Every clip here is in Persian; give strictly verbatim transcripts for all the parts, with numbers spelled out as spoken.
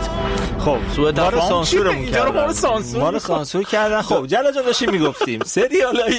خب سوء تفاهم سانسورمون کردن، ما رو سانسور ما رو سانسور کردن. خب جلا جا داشتیم میگفتیم سریالای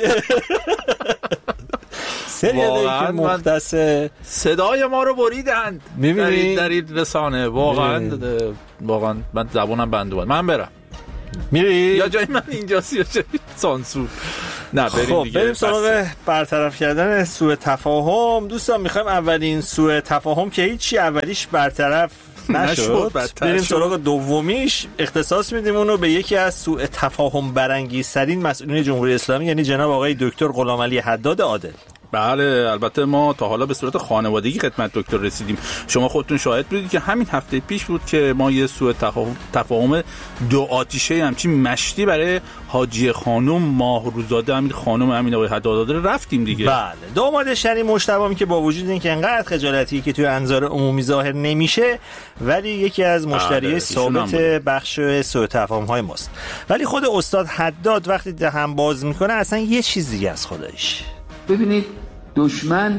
سریالی که مختص صدای ما رو بریدند در این در این رسانه. واقعا واقعا من زبونم بنده بود. من برم میری یا جای من اینجاست یا جای سانسور؟ نه بریم خب دیگه. بریم سراغ برطرف کردن سوء تفاهم. دوستان میخوایم اولین سوء تفاهم که هیچی اولیش برطرف نشد بریم سراغ دومیش. اختصاص میدیم اونو به یکی از سوء تفاهم برانگیزترین مسئولین جمهوری اسلامی، یعنی جناب آقای دکتر غلامعلی حداد عادل. بله البته ما تا حالا به صورت خانوادگی خدمت دکتر رسیدیم. شما خودتون شاهد بودید که همین هفته پیش بود که ما یه سوء تفاهم دو آتیشه همچین مشتی برای حاجی خانم ماهروزاده امیر خانم امین آقای حداد رفتیم دیگه. بله دامادش یعنی مجتبی که با وجود اینکه انقدر خجالتی که توی انظار عمومی ظاهر نمیشه ولی یکی از مشتریای ثابت بخش سوء تفاهم های ماست. ولی خود استاد حداد وقتی دهن باز میکنه اصلا یه چیز دیگه از خودش. ببینید دشمن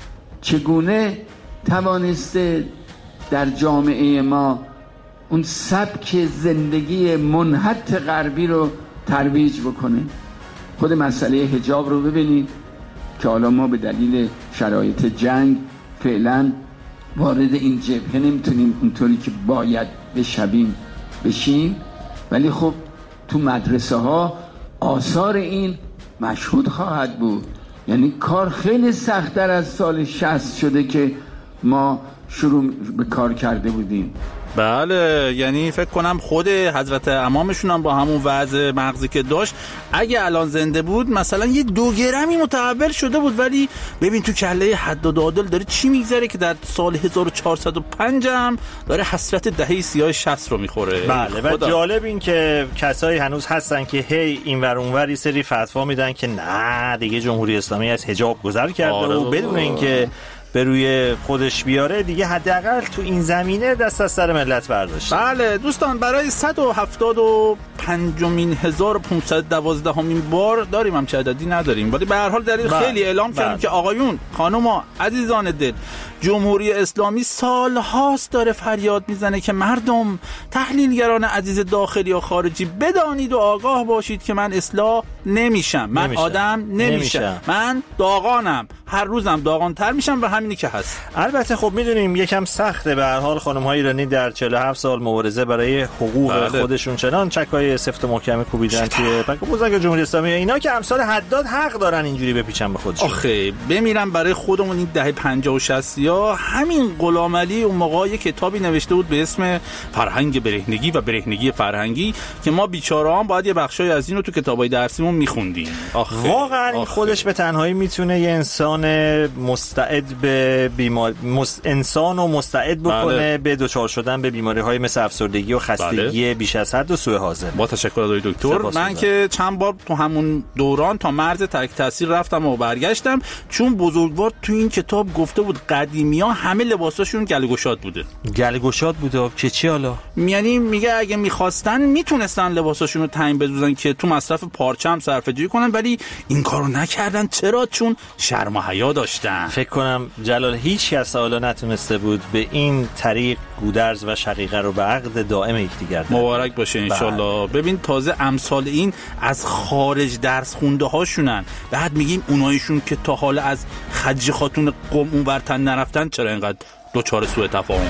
چگونه توانسته در جامعه ما اون سبک زندگی منحط غربی رو ترویج بکنه. خود مسئله حجاب رو ببینید که حالا ما به دلیل شرایط جنگ فعلا وارد این جبهه نمیتونیم اونطوری که باید بشیم بشیم، ولی خب تو مدرسه ها آثار این مشهود خواهد بود. یعنی کار خیلی سخت‌تر از سال شصت شده که ما شروع به کار کرده بودیم. بله یعنی فکر کنم خود حضرت امامشون هم با همون وضع مغزی که داشت اگه الان زنده بود مثلا یه دو گرمی متحول شده بود. ولی ببین تو کله حداد عادل داره چی میگذره که در سال هزار و چهارصد و پنج هم داره حسرت دهه سیاه شصت رو میخوره. بله و جالب این که کسایی هنوز هستن که هی این ور اون ور سری فتوا میدن که نه دیگه جمهوری اسلامی از حجاب گذر کرده آره و بدون اینکه به روی خودش بیاره دیگه حداقل تو این زمینه دست از سر ملت برداشت. بله دوستان برای صد و هفتاد و پنجمین هزار و پانصد و دوازدهمین بار داریم هم چه عددی نداریم ولی به هر حال در این خیلی اعلام کردیم که آقایون خانوما عزیزان دل جمهوری اسلامی سال هاست داره فریاد میزنه که مردم تحلیلگران عزیز داخلی و خارجی بدانید و آگاه باشید که من اصلاح نمیشم، من نمیشم. آدم نمیشم. نمیشم من داغانم، هر روزم داغانتر میشم و همینی که هست. البته خب میدونیم یکم سخته به هر حال خانم های ایرانی در چهل و هفت سال مبارزه برای حقوق بله. خودشون چنان چکای سفت و محکم کوبیدن توی پنکه بزرگ جمهوری اسلامی اینا که امثال حداد حق دارن اینجوری بپیچن به خودشون. آخه بمیرن برای خودمون. این دهه پنجاه و شصت یا همین غلامعلی اون موقع یک کتابی نوشته بود به اسم فرهنگ برهنگی و برهنگی فرهنگی که ما بیچاره‌ها باید یه بخشای از اینو تو کتابای درسیمون میخوندیم. واقعا این خودش به تنهایی میتونه یه انسان مستعد به بیمار مس... انسان و مستعد بکنه بله. به دچار شدن به بیماری‌های مثل افسردگی و خستگی بله. بیش از حد و سوء هاضمه. با تشکر آقای دکتر. من که چند بار تو همون دوران تا مرز ترک تاثیر رفتم و برگشتم چون بزرگوار تو این کتاب گفته بود قدیمی‌ها همه لباساشون گله گشاد بوده. گله گشاد بوده که چی حالا؟ یعنی میگه اگه می‌خواستن میتونستن لباساشون رو تعیین بدوزن که تو مصرف پارچه هم صرفه‌جویی کنن ولی این کارو نکردن. چرا؟ چون شرم و حیا داشتن. فکر کنم جلال هیچ کس حالا نتونسته بود به این طریق گودرز و شقیقه رو به عقد دائم یکدیگر مبارک باشه انشالله. ببین تازه امثال این از خارج درس خونده هاشونن. بعد میگیم اونایشون که تا حالا از خدیجه خاتون قم اونورتن نرفتن چرا اینقدر دوچار سوء تفاهمن.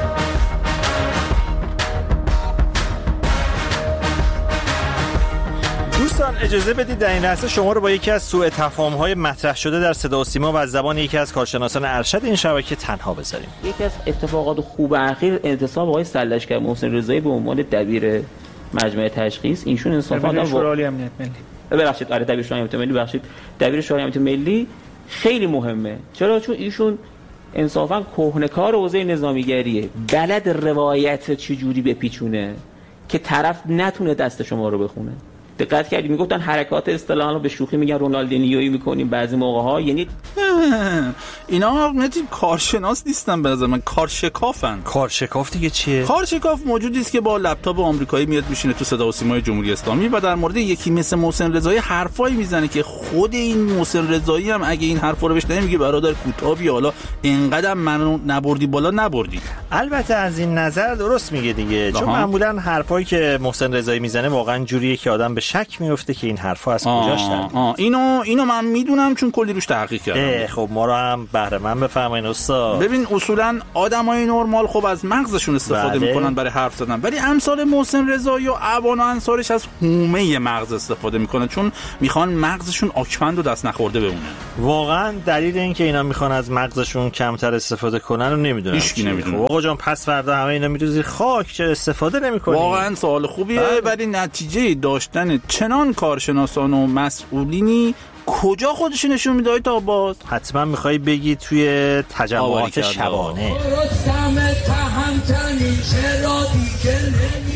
دوستان اجازه بدید در این لحظه شما رو با یکی از سوء تفاهم‌های مطرح شده در صدا و سیما و از زبان یکی از کارشناسان ارشد این شبکه تنها بذاریم. یکی از اتفاقات خوب اخیر انتصاب آقای سلشگر محسن رضایی به عنوان دبیر مجمع تشخیص. اینشون انصافا دبیر شورای امنیت ملی. ببخشید آره دبیر شورای امنیت ملی ببخشید دبیر شورای امنیت ملی خیلی مهمه. چرا؟ چون ایشون انصافا کهنه‌کار حوزه نظامیگریه، بلد روایت چجوری بپیچونه که طرف نتونه دست شما رو بخونه. دقت کردی میگفتن حرکات اصطلاحاً به شوخی میگن رونالدینیویی میکنیم بعضی موقع ها، یعنی اینا نتی کارشناس نیستن به نظر من، کارشکافن. کارشکاف دیگه چیه؟ کارشکاف موجودی است که با لپتاپ آمریکایی میاد میشینه تو صدا و سیمای جمهوری اسلامی و در مورد یکی مثل محسن رضایی حرفایی میزنه که خود این محسن رضایی هم اگه این حرفا رو بشنوه میگه برادر کوتاه بیا، حالا اینقدر منو نبردی بالا نبردی. البته از این نظر درست میگه دیگه، چون معمولا حرفایی که محسن رضایی میزنه واقعا جوریه که آدم به شک میفته که این حرفا از کجاش در میاد. اینو اینو من میدونم چون کلی روش تحقیق کردم. خب ما رو هم بهره مند بفرمایید استاد. ببین اصولا آدمای نرمال خب از مغزشون استفاده بله. میکنن برای حرف زدن، ولی امثال محسن رضایی و عوان و انصارش از حومه مغز استفاده میکنن، چون میخوان مغزشون آکمند و دست نخورده بمونه. واقعا دلیل این که اینا میخوان از مغزشون کمتر استفاده کنن رو نمیدونم. هیچ کی نمیدونه. خب آقا جان پس فردا همه اینا میروزی خاک، چه استفاده نمیکنی؟ واقعا سوال خوبیه، ولی نتیجه داشتن چنان کارشناسان و مسئولینی کجا خودش نشون میده تا باز؟ حتما میخوای بگی توی تجمعات شبانه.